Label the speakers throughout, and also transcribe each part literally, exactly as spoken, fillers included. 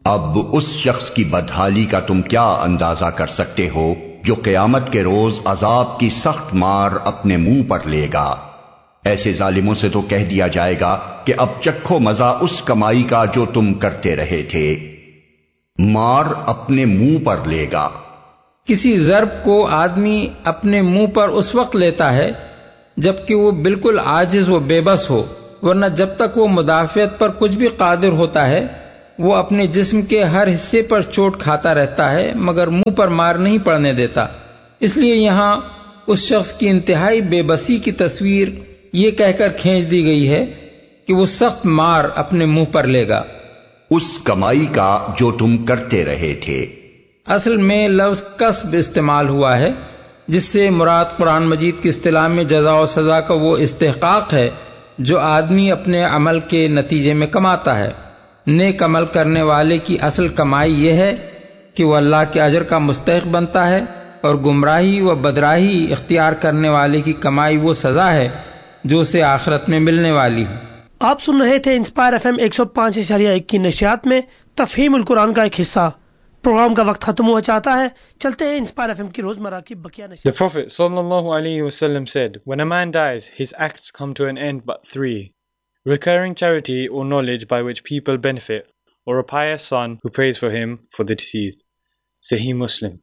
Speaker 1: اب اس شخص کی بدحالی کا تم کیا اندازہ کر سکتے ہو جو قیامت کے روز عذاب کی سخت مار اپنے منہ پر لے گا۔ ایسے ظالموں سے تو کہہ دیا جائے گا کہ اب چکھو مزہ اس کمائی کا جو تم کرتے رہے تھے۔ مار اپنے منہ پر لے گا۔
Speaker 2: کسی ضرب کو آدمی اپنے منہ پر اس وقت لیتا ہے جبکہ وہ بالکل عاجز و بے بس ہو، ورنہ جب تک وہ مدافعت پر کچھ بھی قادر ہوتا ہے وہ اپنے جسم کے ہر حصے پر چوٹ کھاتا رہتا ہے مگر منہ پر مار نہیں پڑنے دیتا۔ اس لیے یہاں اس شخص کی انتہائی بے بسی کی تصویر یہ کہہ کر کھینچ دی گئی ہے کہ وہ سخت مار اپنے منہ پر لے گا،
Speaker 1: اس کمائی کا جو تم کرتے رہے تھے۔
Speaker 2: اصل میں لفظ کسب استعمال ہوا ہے جس سے مراد قرآن مجید کی اصطلاح میں جزا و سزا کا وہ استحقاق ہے جو آدمی اپنے عمل کے نتیجے میں کماتا ہے۔ نیک عمل کرنے والے کی اصل کمائی یہ ہے کہ وہ اللہ کے اجر کا مستحق بنتا ہے، اور گمراہی و بدراہی اختیار کرنے والے کی کمائی وہ سزا ہے جو اسے آخرت میں ملنے والی ہے۔
Speaker 3: آپ سن رہے تھے انسپائر ایف ایم ایک سو پانچ اشاریہ ایک کی نشریات میں تفہیم القرآن کا ایک حصہ۔ پروگرام کا وقت ختم ہوا چاہتا ہے، چلتے ہیں انسپائر ایف ایم کی روزمرہ کی بقیہ نشریات۔
Speaker 4: The Prophet sallallahu alaihi wasallam said, when a man dies, his acts come to an end but three: recurring charity or knowledge by which people benefit, or a pious son who prays for him for the deceased. Sahih Muslim.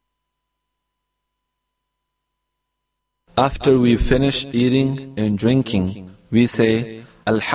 Speaker 5: After we finish eating and drinking, we say, Alhamdulillah.